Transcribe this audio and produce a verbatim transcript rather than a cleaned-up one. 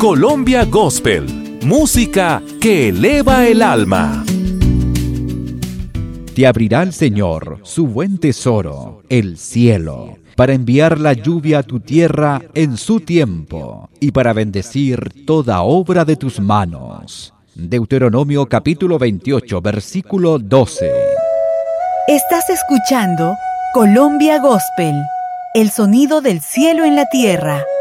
Colombia Gospel, música que eleva el alma. Te abrirá el Señor su buen tesoro, el cielo, para enviar la lluvia a tu tierra en su tiempo y para bendecir toda obra de tus manos. Deuteronomio capítulo veintiocho, versículo doce. Estás escuchando Colombia Gospel, el sonido del cielo en la tierra.